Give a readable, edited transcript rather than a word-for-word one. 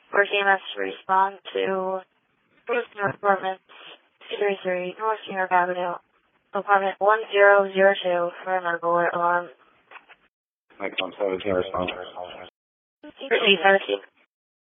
for CMS to respond to North Apartments 233 North New York Avenue, apartment 1002 for a medical alert alarm. Mike 117 response. Proceed, 17.